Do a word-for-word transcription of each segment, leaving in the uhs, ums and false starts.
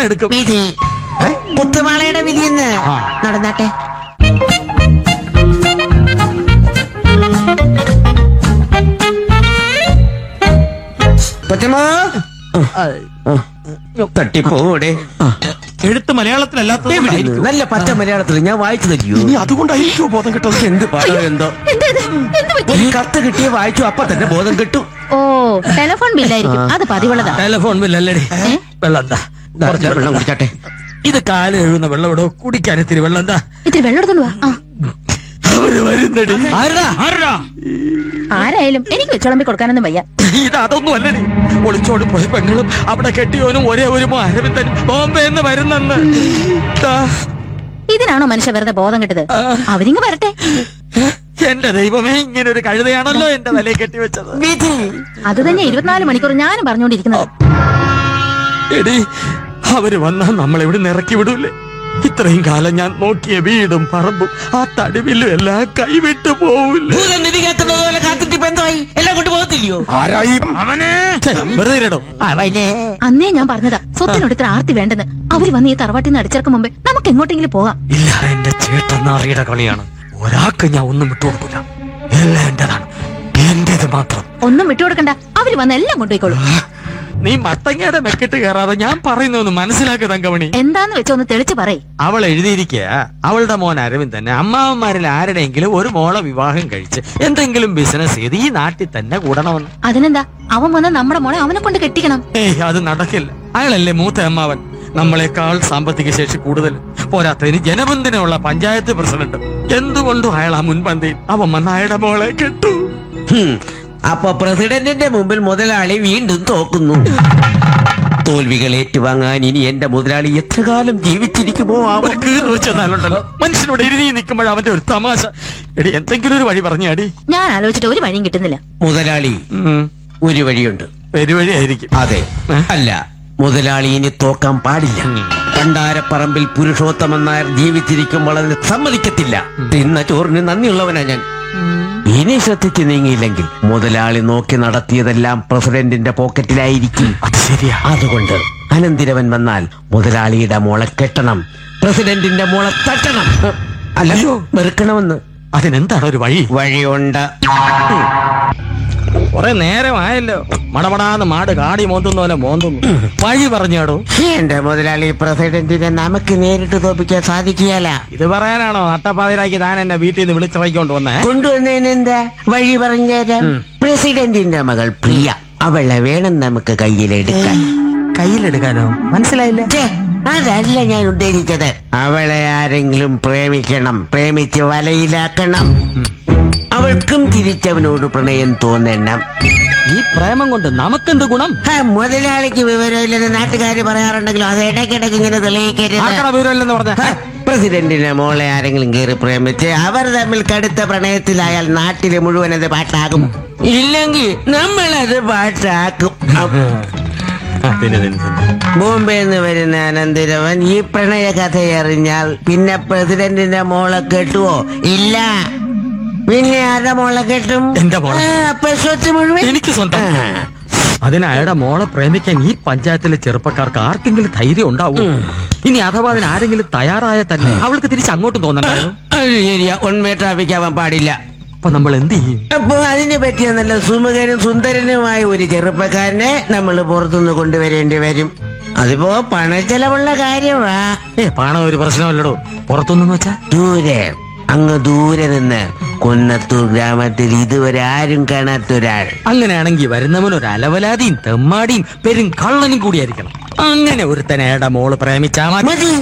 എത്ര എടുക്കും? വിധി മുത്തുമാളയുടെ വിധി എന്ന് നടന്നാട്ടെ. തട്ടിപ്പോടെ എഴുത്ത് മലയാളത്തിലല്ലാത്ത നല്ല പച്ച മലയാളത്തിൽ ഞാൻ വായിച്ചു തരുമോ? ഇനി അതുകൊണ്ടായിരിക്കും ബോധം കിട്ടുന്നത്. എന്ത് പാടോ എന്തോ ഈ കത്ത് കിട്ടിയ വായിച്ചു അപ്പൊ തന്നെ ബോധം കിട്ടും. ഓ ടെലിഫോൺ ബില്ലായിരിക്കും, അത് പതിവുള്ളതാ. ടെലിഫോൺ ബില്ലല്ലേടി. വെള്ളം എന്താ? വെള്ളം കുടിച്ചാട്ടെ. ഇത് കാല് എഴുതുന്ന വെള്ളം ഇവിടെ കുടിക്കാൻ ഇത്തിരി വെള്ളം എന്താ? ഇത്തിരി വെള്ളം എടുത്തോണ്ട് വാ. അവര് വരുന്നടി. ആരായാലും എനിക്ക് വെച്ചോളമ്പി കൊടുക്കാനൊന്നും വയ്യ. ഇത് അതൊന്നും അല്ലടി. ഒളിച്ചോടി പോയ പെങ്ങളും അവിടെ കെട്ടിയോനും ഒരേ ഒരു അരവിന്ദനും ബോംബെ എന്ന് വരുന്നെന്ന്. ഇതിനാണോ മനുഷ്യ വെറുതെ ബോധം കിട്ടത്? അവരിങ്ങ് വരട്ടെ. എന്റെ ദൈവമേ, ഇങ്ങനെ ഒരു കഴുതയാണല്ലോ എന്റെ തലയിൽ കെട്ടിവെച്ചത്. അത് തന്നെ ഇരുപത്തിനാല് മണിക്കൂർ ഞാനും പറഞ്ഞുകൊണ്ടിരിക്കുന്നത്. എടി, അവര് വന്നാ നമ്മളെവിടെ ഇറക്കി വിടൂലേ? ഇത്രയും കാലം ഞാൻ നോക്കിയ വീടും പറമ്പും ആ തടിവില്ലും എല്ലാം കൈവിട്ടു പോവില്ല. അന്നേ ഞാൻ പറഞ്ഞതാ സ്വത്തിനോട് ഇത്ര ആർത്തി വേണ്ടെന്ന്. അവര് വന്ന് ഈ തറവാട്ടിൽ നിന്ന് അടിച്ചിറക്കും മുമ്പേ നമുക്ക് എങ്ങോട്ടെങ്കിലും പോകാം. ഇല്ല, എന്റെ ചേട്ടൻ അറിയുടെ കളിയാണ്. ഒരാൾക്ക് ഞാൻ ഒന്നും വിട്ടുകൊടുക്കില്ല. എല്ലാം എന്റേതാണ്, എന്റേത് മാത്രം. ഒന്നും വിട്ടുകൊടുക്കണ്ട, അവര് വന്ന് എല്ലാം കൊണ്ടുപോയിക്കോളൂ. നീ മത്തങ്ങയുടെ മെക്കിട്ട് കയറാതെ ഞാൻ പറയുന്നൊന്ന് മനസ്സിലാക്കുക തങ്കമണി. എന്താന്ന് വെച്ചാ ഒന്ന് തെളിച്ച് പറയ്. അവൾ എഴുതിയിരിക്കുക അവളുടെ മോൻ അരവിന്ദ് തന്നെ അമ്മാവന്മാരിൽ ആരുടെയെങ്കിലും ഒരു മോളെ വിവാഹം കഴിച്ച് എന്തെങ്കിലും ബിസിനസ് ചെയ്ത് ഈ നാട്ടിൽ തന്നെ കൂടണമെന്ന്. അതിനെന്താ, അവൻ വന്ന് നമ്മുടെ മോളെ അവനെ കൊണ്ട് കെട്ടിക്കണം. ഏയ്, അത് നടക്കില്ല. അയാളല്ലേ മൂത്ത അമ്മാവൻ, നമ്മളെക്കാൾ സാമ്പത്തിക ശേഷി കൂടുതൽ. പോരാത്തതിന് ജനബന്ധനമുള്ള പഞ്ചായത്ത് പ്രസിഡന്റ്. എന്തുകൊണ്ടും അയാൾ ആ മുൻപന്തിയിൽ അവൻ വന്ന അയാളുടെ മോളെ കെട്ടു. അപ്പൊ പ്രസിഡന്റിന്റെ മുമ്പിൽ മുതലാളി വീണ്ടും തോക്കുന്നു. തോൽവികൾ ഏറ്റുവാങ്ങാൻ ഇനി എന്റെ മുതലാളി എത്ര കാലം ജീവിച്ചിരിക്കുമോ? അവർ കീറി വെച്ചെന്നാലുണ്ടല്ലോ മനുഷ്യനോട് എഴുതി നിൽക്കുമ്പോൾ അവന്റെ ഒരു തമാശ. എടി, എന്തെങ്കിലും ഒരു വഴി പറഞ്ഞാടി. ഞാൻ ആലോചിച്ചിട്ട് ഒരു വഴിയും കിട്ടുന്നില്ല. മുതലാളി, ഒരു വഴിയുണ്ട്. പെരുവഴി ആയിരിക്കും. അതെ, അല്ല, മുതലാളി ഇനി തോക്കാൻ പാടില്ല. പണ്ടാരപ്പറമ്പിൽ പുരുഷോത്തമൻ നായർ ജീവിച്ചിരിക്കുമ്പോൾ അതിന് സമ്മതിക്കത്തില്ല. തിന്ന ചോറിന് നന്ദിയുള്ളവനാ ഞാൻ. ഇനി ശ്രദ്ധിച്ചു നീങ്ങിയില്ലെങ്കിൽ മുതലാളി നോക്കി നടത്തിയതെല്ലാം പ്രസിഡന്റിന്റെ പോക്കറ്റിലായിരിക്കും. ശരിയാ. അതുകൊണ്ട് അനന്തിരവൻ വന്നാൽ മുതലാളിയുടെ മോളെ കെട്ടണം, പ്രസിഡന്റിന്റെ മോളെ തട്ടണം. അല്ലല്ലോ, വെറുക്കണമെന്ന്. അതിനെന്താണ് ഒരു വഴി? വഴിയുണ്ട്. കൊറേ നേരമായല്ലോ മടപടാന്ന് മാട് കാടി മോന്തുന്ന പോലെ മോന്തുന്നു. വഴി പറഞ്ഞാടോ. എന്റെ മുതലാളി പ്രസിഡന്റിനെ നമുക്ക് നേരിട്ട് തോപ്പിക്കാൻ സാധിക്കുകയല്ല. ഇത് പറയാനാണോ നട്ടപ്പാതിരാക്കി താൻ എന്നെ വീട്ടിൽ നിന്ന് വിളിച്ചിറക്കിക്കൊണ്ട് വന്നേ? കൊണ്ടുവന്നതിനെന്താ, വഴി പറഞ്ഞുതരാം. പ്രസിഡന്റിന്റെ മകൾ പ്രിയ, അവളെ വേണം നമുക്ക് കയ്യിലെടുക്കാൻ. കയ്യിലെടുക്കാനോ? മനസ്സിലായില്ല. അതല്ല ഞാൻ ഉദ്ദേശിച്ചത്. അവളെ ആരെങ്കിലും പ്രേമിക്കണം, പ്രേമിച്ച് വലയിലാക്കണം. അവൾക്കും തിരിച്ചവനോട് പ്രണയം തോന്നണം. ഈ പ്രേമം കൊണ്ട് നമുക്കെന്ത് ഗുണം? മുതലാളിക്ക് വിവരമില്ലെന്ന് നാട്ടുകാര് പറയാറുണ്ടെങ്കിലും അത് ഇടയ്ക്കിടയ്ക്ക് ഇങ്ങനെ തെളിയിക്കരുത്. വിവരമില്ലെന്ന് പറഞ്ഞ പ്രസിഡന്റിന്റെ മോളെ ആരെങ്കിലും കയറി പ്രേമിച്ച് അവർ തമ്മിൽ കടുത്ത പ്രണയത്തിലായാൽ നാട്ടിലെ മുഴുവൻ അത് പാട്ടാകും. ഇല്ലെങ്കിൽ നമ്മളത് പാട്ടാക്കും. ബോംബെന്ന് വരുന്ന അനന്തിരവൻ ഈ പ്രണയ കഥയറിഞ്ഞാൽ പിന്നെ പ്രസിഡന്റിന്റെ മോളെ കെട്ടുവോ? ഇല്ല. പിന്നെ ആരുടെ മോളെ കെട്ടും? എന്റെ മോളെ. സ്വത്ത് മുഴുവൻ എനിക്ക് സ്വന്തം. അതിന് അയാളുടെ മോളെ പ്രേമിക്കാൻ ഈ പഞ്ചായത്തിലെ ചെറുപ്പക്കാർക്ക് ആർക്കെങ്കിലും ധൈര്യം ഉണ്ടാവും? ഇനി അഥവാ അതിന് ആരെങ്കിലും തയ്യാറായ തന്നെ അവൾക്ക് തിരിച്ച് അങ്ങോട്ടും തോന്നണ്ടായിരുന്നു. ശരിയാ, ഒൺമേ ട്രാഫിക് ആവാൻ പാടില്ല. അപ്പൊ നമ്മൾ എന്ത് ചെയ്യും? അപ്പൊ അതിനെ പറ്റിയ നല്ല സുമുഖനും സുന്ദരനുമായ ഒരു ചെറുപ്പക്കാരനെ നമ്മൾ പുറത്തുനിന്ന് കൊണ്ടുവരേണ്ടി വരും. അതിപ്പോ പണച്ചെലവുള്ള കാര്യമാ. ഏ പണം ഒരു പ്രശ്നമല്ലടോ. പുറത്തുനിന്ന് വെച്ചാ ദൂരെ, അങ്ങ് ദൂരെ നിന്ന് കൊന്നത്തൂർ ഗ്രാമത്തിൽ ഇതുവരെ ആരും കാണാത്തൊരാൾ. അങ്ങനെയാണെങ്കിൽ വരുന്നവൻ ഒരു അലവലാതിയും തെമ്മാടിയും പെരും കള്ളനും കൂടിയായിരിക്കണം. അങ്ങനെ ഒരുത്തനേടെ മോള് പ്രേമിച്ചാ മതി.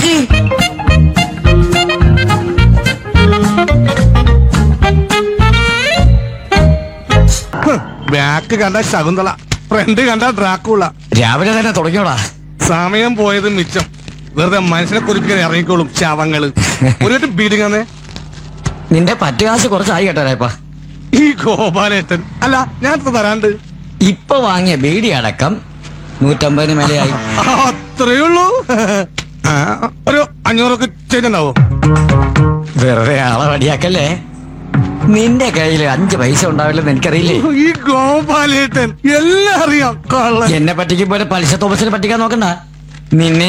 ബാക്ക് കണ്ട ശകുന്തള, ഫ്രണ്ട് കണ്ട ഡ്രാക്കുള. രാവിലെ തന്നെ തുടങ്ങിയോടാ. സമയം പോയത് മിച്ചം. വെറുതെ മനുഷ്യനെ കുറിപ്പിക്കാൻ ഇറങ്ങിക്കോളും ശവങ്ങള്. ഒരു ബീഡിങ്ങന്നേ. നിന്റെ പറ്റുകാശ് കുറച്ചായി കേട്ടാ. ഈ ഗോപാലേട്ടൻ അല്ല, ഞാൻ തരാണ്ട്. ഇപ്പൊ വാങ്ങിയ ബീഡി അടക്കം നൂറ്റമ്പതിന് മേലെയായി. അത്രേ ഉള്ളൂ. ഒരു അഞ്ഞൂറൊക്കെ ചെയ്തിട്ടുണ്ടാവോ? വെറുതെ ആളെ വടിയാക്കല്ലേ. നിന്റെ കയ്യിൽ അഞ്ച് പൈസ ഉണ്ടാവില്ലെന്ന് എനിക്കറിയില്ലേ. ഈ ഗോപാലേട്ടൻ എല്ലാം അറിയാം. എന്നെ പറ്റിക്കുമ്പോ പലിശ തോമസിനെ പറ്റിക്കാൻ നോക്കണ്ട. നിന്നെ